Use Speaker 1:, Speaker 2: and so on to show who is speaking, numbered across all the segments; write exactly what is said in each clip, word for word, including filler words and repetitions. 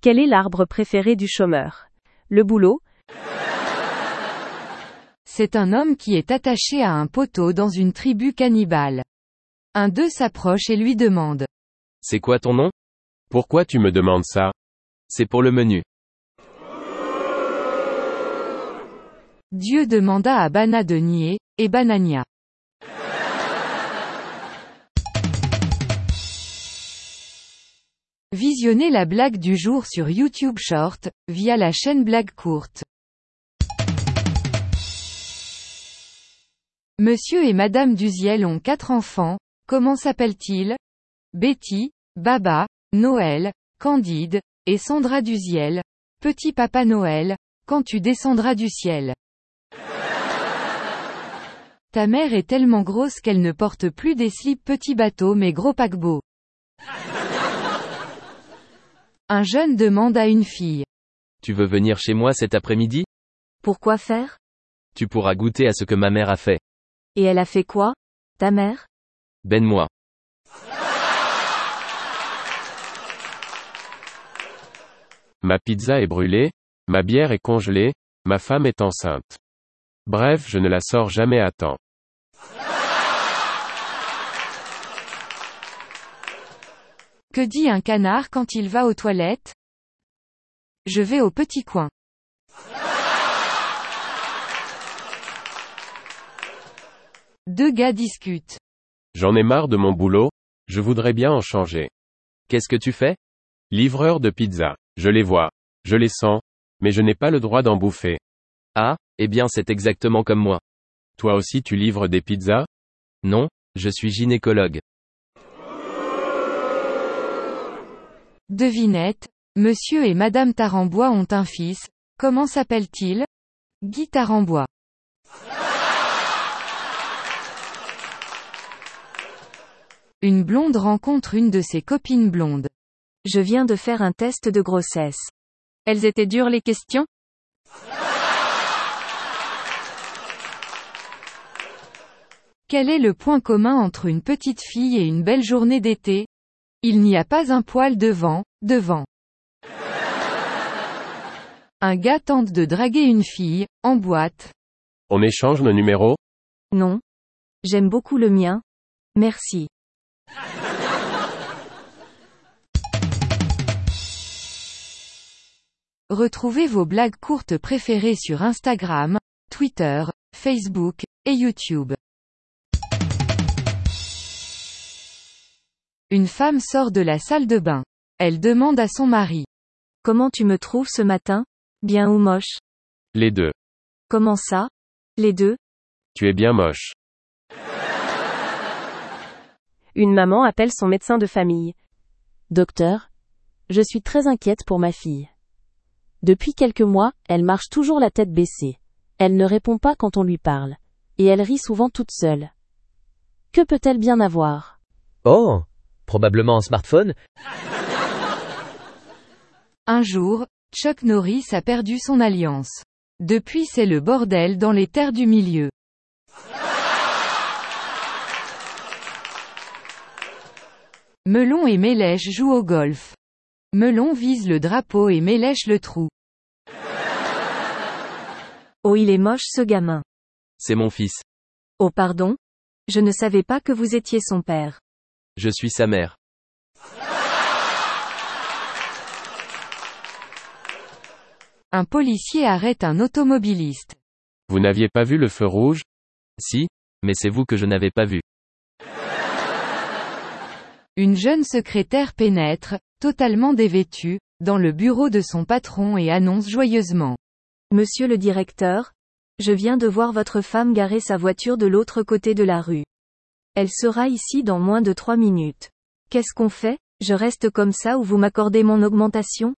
Speaker 1: Quel est l'arbre préféré du chômeur? Le boulot?
Speaker 2: C'est un homme qui est attaché à un poteau dans une tribu cannibale. Un d'eux s'approche et lui demande.
Speaker 3: C'est quoi ton nom?
Speaker 4: Pourquoi tu me demandes ça?
Speaker 3: C'est pour le menu.
Speaker 2: Dieu demanda à Bana de nier, et Banania. Visionnez la blague du jour sur YouTube Short, via la chaîne Blague Courte. Monsieur et Madame Duziel ont quatre enfants, comment s'appellent-ils? Betty, Baba, Noël, Candide, et Sandra Duziel. Petit Papa Noël, quand tu descendras du ciel. Ta mère est tellement grosse qu'elle ne porte plus des slips petit bateau mais gros paquebot. Un jeune demande à une fille.
Speaker 3: Tu veux venir chez moi cet après-midi?
Speaker 1: Pourquoi faire?
Speaker 3: Tu pourras goûter à ce que ma mère a fait.
Speaker 1: Et elle a fait quoi, ta mère?
Speaker 3: Ben-moi.
Speaker 4: Ma pizza est brûlée, ma bière est congelée, ma femme est enceinte. Bref, je ne la sors jamais à temps.
Speaker 2: Que dit un canard quand il va aux toilettes? Je vais au petit coin. Deux gars discutent.
Speaker 4: J'en ai marre de mon boulot, je voudrais bien en changer.
Speaker 3: Qu'est-ce que tu fais?
Speaker 4: Livreur de pizza. Je les vois, je les sens, mais je n'ai pas le droit d'en bouffer.
Speaker 3: Ah, eh bien c'est exactement comme moi.
Speaker 4: Toi aussi tu livres des pizzas?
Speaker 3: Non, je suis gynécologue.
Speaker 2: Devinette, Monsieur et Madame Tarambois ont un fils, comment s'appelle-t-il? Guy Tarambois. Une blonde rencontre une de ses copines blondes.
Speaker 1: Je viens de faire un test de grossesse. Elles étaient dures les questions?
Speaker 2: Quel est le point commun entre une petite fille et une belle journée d'été? Il n'y a pas un poil de vent, devant. Un gars tente de draguer une fille, en boîte.
Speaker 4: On échange nos numéros?
Speaker 1: Non. J'aime beaucoup le mien. Merci.
Speaker 2: Retrouvez vos blagues courtes préférées sur Instagram, Twitter, Facebook, et YouTube. Une femme sort de la salle de bain. Elle demande à son mari.
Speaker 1: Comment tu me trouves ce matin? Bien ou moche?
Speaker 4: Les deux.
Speaker 1: Comment ça? Les deux?
Speaker 4: Tu es bien moche.
Speaker 1: Une maman appelle son médecin de famille. Docteur, je suis très inquiète pour ma fille. Depuis quelques mois, elle marche toujours la tête baissée. Elle ne répond pas quand on lui parle. Et elle rit souvent toute seule. Que peut-elle bien avoir?
Speaker 5: Oh, probablement un smartphone.
Speaker 2: Un jour, Chuck Norris a perdu son alliance. Depuis c'est le bordel dans les terres du milieu. Melon et Mélèche jouent au golf. Melon vise le drapeau et Mélèche le trou.
Speaker 1: Oh, il est moche ce gamin.
Speaker 3: C'est mon fils.
Speaker 1: Oh pardon? Je ne savais pas que vous étiez son père.
Speaker 3: Je suis sa mère.
Speaker 2: Un policier arrête un automobiliste.
Speaker 4: Vous n'aviez pas vu le feu rouge?
Speaker 3: Si, mais c'est vous que je n'avais pas vu.
Speaker 2: Une jeune secrétaire pénètre, totalement dévêtue, dans le bureau de son patron et annonce joyeusement.
Speaker 1: Monsieur le directeur, je viens de voir votre femme garer sa voiture de l'autre côté de la rue. Elle sera ici dans moins de trois minutes. Qu'est-ce qu'on fait? Je reste comme ça ou vous m'accordez mon augmentation?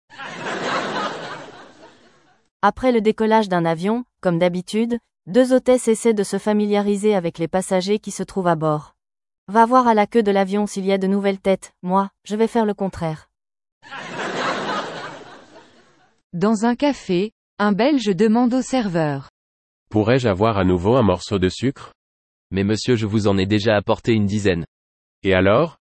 Speaker 1: Après le décollage d'un avion, comme d'habitude, deux hôtesses essaient de se familiariser avec les passagers qui se trouvent à bord. Va voir à la queue de l'avion s'il y a de nouvelles têtes, moi, je vais faire le contraire.
Speaker 2: Dans un café, un Belge demande au serveur.
Speaker 4: Pourrais-je avoir à nouveau un morceau de sucre?
Speaker 3: Mais monsieur, je vous en ai déjà apporté une dizaine.
Speaker 4: Et alors?